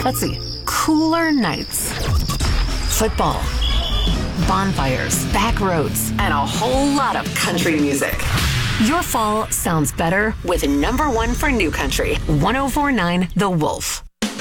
let's see, cooler nights, football, bonfires, back roads, and a whole lot of country music. Your fall sounds better with number one for new country, 104.9 The Wolf.